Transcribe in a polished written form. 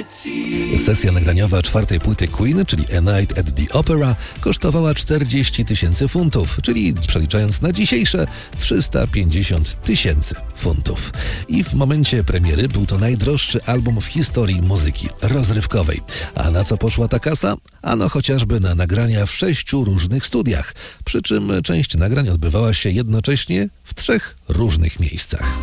Sesja nagraniowa czwartej płyty Queen, czyli A Night at the Opera, kosztowała 40 000 funtów, czyli przeliczając na dzisiejsze 350 000 funtów. I w momencie premiery był to najdroższy album w historii muzyki rozrywkowej. A na co poszła ta kasa? Ano chociażby na nagrania w 6 różnych studiach, przy czym część nagrań odbywała się jednocześnie w 3 różnych miejscach.